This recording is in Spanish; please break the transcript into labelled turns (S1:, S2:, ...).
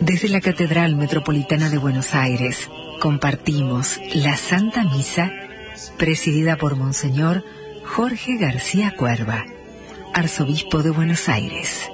S1: Desde la Catedral Metropolitana de Buenos Aires, compartimos la Santa Misa, presidida por Monseñor Jorge García Cuerva, Arzobispo de Buenos Aires.